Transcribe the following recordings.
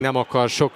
nem akar sok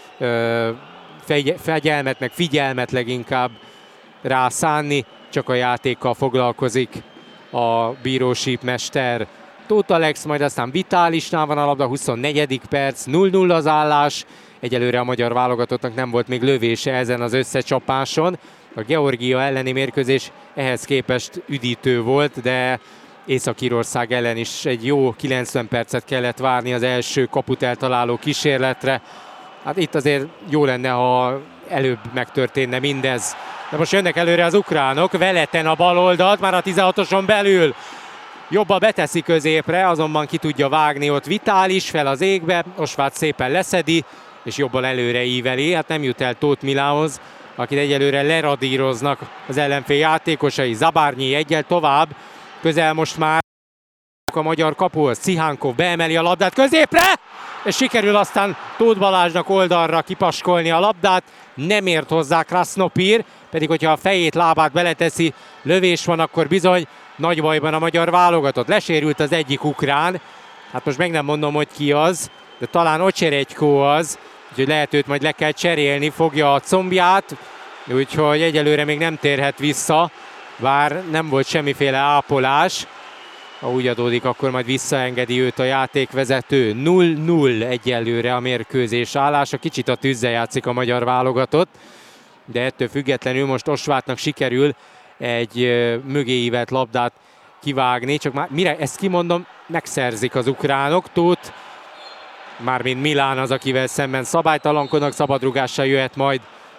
fegyelmet, meg figyelmet leginkább rászánni, csak a játékkal foglalkozik a bírósípmester. Tóth Alex, majd aztán Vitálisnál van a labda, 24. perc, 0-0 az állás. Egyelőre a magyar válogatottnak nem volt még lövése ezen az összecsapáson. A Georgia elleni mérkőzés ehhez képest üdítő volt, de Észak-Írország ellen is egy jó 90 percet kellett várni az első kaput eltaláló kísérletre. Hát itt azért jó lenne, ha előbb megtörténne mindez. De most jönnek előre az ukránok, Veleten a bal oldalt, már a 16-oson belül. Jobban beteszi középre, azonban ki tudja vágni ott Vitális fel az égbe, Osváth szépen leszedi, és jobban előre íveli. Hát nem jut el Tóth Milához, akit egyelőre leradíroznak az ellenfél játékosai. Zabárnyi egyel tovább, közel most már a magyar kapuhoz. Cihánkov beemeli a labdát középre, és sikerül aztán Tóth Balázsnak oldalra kipaskolni a labdát. Nem ért hozzá Krasznopír, pedig hogyha a fejét, lábát beleteszi, lövés van, akkor bizony nagy bajban a magyar válogatott. Lesérült az egyik ukrán, hát most meg nem mondom, hogy ki az, de talán Ocseregykó az, úgyhogy lehet őt majd le kell cserélni, fogja a combját, úgyhogy egyelőre még nem térhet vissza, bár nem volt semmiféle ápolás. Ha úgy adódik, akkor majd visszaengedi őt a játékvezető. 0-0 egyelőre a mérkőzés állása. Kicsit a tűzzel játszik a magyar válogatott, de ettől függetlenül most Osváthnak sikerül egy mögé ívelt labdát kivágni. Csak már mire ezt kimondom, megszerzik az ukránok. Tóth, mármint Milán az, akivel szemben szabálytalankodnak, szabadrugással jöhet majd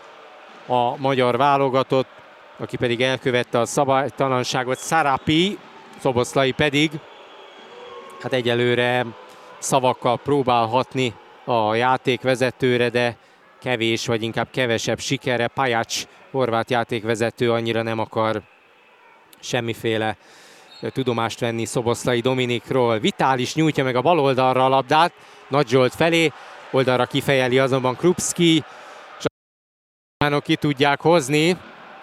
a magyar válogatott, aki pedig elkövette a szabálytalanságot, Szarapi, Szoboszlai pedig hát egyelőre szavakkal próbálhatni a játékvezetőre, de kevés, vagy inkább kevesebb sikere. Pajács horvát játékvezető annyira nem akar semmiféle tudomást venni Szoboszlai Dominikról. Vitális nyújtja meg a bal oldalra a labdát, Nagy Zsolt felé, oldalra kifejeli azonban Krupski, és a ki tudják hozni,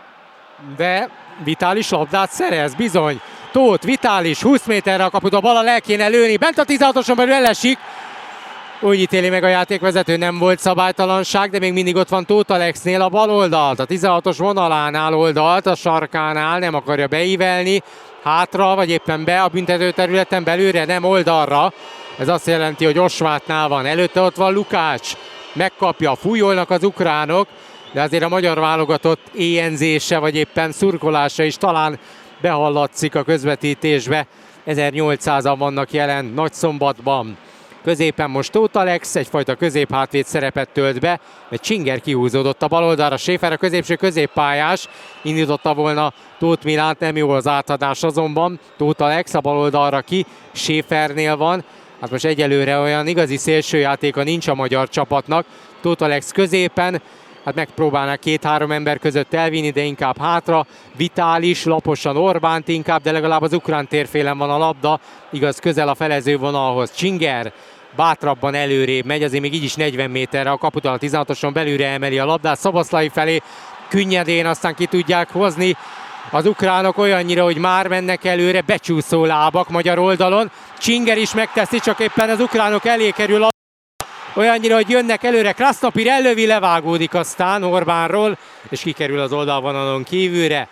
de Vitális labdát szerez, bizony. Tóth, Vitális, 20 méterre a kaput, a bal alá kéne lőni, bent a 16-oson belül elesik. Úgy ítéli meg a játékvezető, nem volt szabálytalanság, de még mindig ott van Tóth Alexnél a bal oldalt, a 16-os vonalánál oldalt, a sarkánál, nem akarja beívelni, hátra, vagy éppen be a büntetőterületen belőle, nem oldalra. Ez azt jelenti, hogy Osváthnál van, előtte ott van Lukács, megkapja, fújolnak az ukránok, de azért a magyar válogatott éjenzése, vagy éppen szurkolása is talán behallatszik a közvetítésbe. 1800-an vannak jelen Nagyszombatban. Középen most Tóth Alex egyfajta középhátvéd szerepet tölt be, mert Csinger kihúzódott a bal oldalra, Schäfer a középső középpályás, indította volna Tóth Milánt, nem jó az átadás azonban. Tóth Alex a bal oldalra ki, Schäfernél van, hát most egyelőre olyan igazi szélsőjátéka nincs a magyar csapatnak. Tóth Alex középen, hát megpróbálnak 2-3 ember között elvinni, de inkább hátra. Vitális, laposan Orbánt inkább, de legalább az ukrán térfélen van a labda, igaz közel a felezővonalhoz. Csinger bátrabban előrébb megy, azért még így is 40 méterre a kaputól, a 16-oson belülre emeli a labdát Szoboszlai felé, könnyedén aztán ki tudják hozni az ukránok olyannyira, hogy már mennek előre, becsúszó lábak magyar oldalon. Csinger is megteszi, csak éppen az ukránok elé kerül olyannyira, hogy jönnek előre, Krasznopír ellövi, levágódik aztán Orbánról, és kikerül az oldalvonalon kívülre.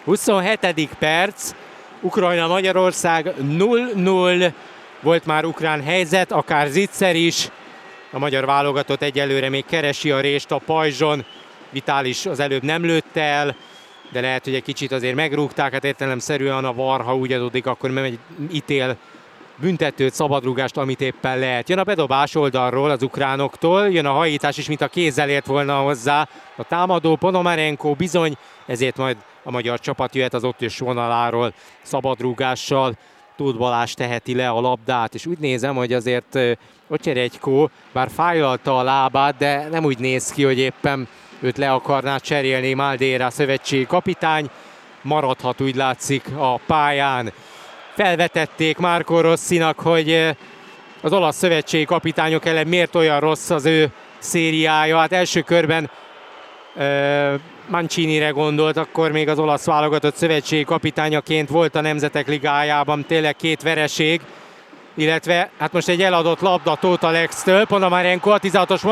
27. perc, Ukrajna-Magyarország 0-0, volt már ukrán helyzet, akár zicser is. A magyar válogatott egyelőre még keresi a rést a pajzson, Vitális az előbb nem lőtte el, de lehet, hogy egy kicsit azért megrúgták, hát értelemszerűen a VAR, ha úgy adódik, akkor megy ítél büntetőt, szabadrúgást, amit éppen lehet. Jön a bedobás oldalról az ukránoktól, jön a hajítás is, mint a kézzel ért volna hozzá. A támadó Ponomarenko bizony, ezért majd a magyar csapat jöhet az ötös vonaláról szabadrúgással. Tóth Balázs teheti le a labdát, és úgy nézem, hogy azért Ocseregykó bár fájlalta a lábát, de nem úgy néz ki, hogy éppen őt le akarná cserélni Máldéra szövetségi kapitány. Maradhat, úgy látszik, a pályán. Felvetették Marco Rossinak, hogy az olasz szövetségi kapitányok ellen miért olyan rossz az ő szériája. Hát első körben Mancinire gondolt, akkor még az olasz válogatott szövetségi kapitányaként volt a Nemzetek Ligájában, tényleg 2 vereség. illetve hát most egy eladott labda Tóth Alextől, Ponomarenko a 16-os